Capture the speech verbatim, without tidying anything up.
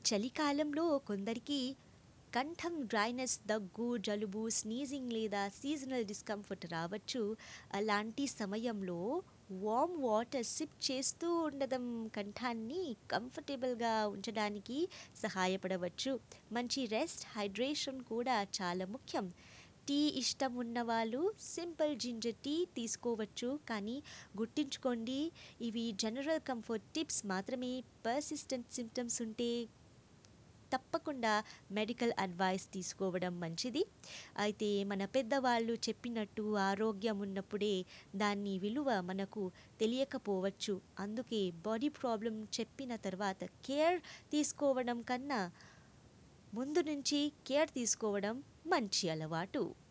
చలికాలంలో కొందరికి కంఠం డ్రైనెస్, దగ్గు, జలుబు, స్నీజింగ్ లేదా సీజనల్ డిస్కంఫర్ట్ రావచ్చు. అలాంటి సమయంలో వార్మ్ వాటర్ సిప్ చేస్తూ ఉండడం కంఠాన్ని కంఫర్టబుల్గా ఉంచడానికి సహాయపడవచ్చు. మంచి రెస్ట్, హైడ్రేషన్ కూడా చాలా ముఖ్యం. టీ ఇష్టం ఉన్నవాళ్ళు సింపుల్ జింజర్ టీ తీసుకోవచ్చు, కానీ గుర్తుంచుకోండి, ఇవి జనరల్ కంఫర్ట్ టిప్స్ మాత్రమే. పర్సిస్టెంట్ సిమ్టమ్స్ ఉంటే తప్పకుండా మెడికల్ అడ్వైస్ తీసుకోవడం మంచిది. అయితే మన పెద్దవాళ్ళు చెప్పినట్టు ఆరోగ్యం ఉన్నప్పుడే దాని విలువ మనకు తెలియకపోవచ్చు. అందుకే బాడీ ప్రాబ్లం చెప్పిన తర్వాత కేర్ తీసుకోవడం కన్నా ముందు నుంచి కేర్ తీసుకోవడం మంచి అలవాటు.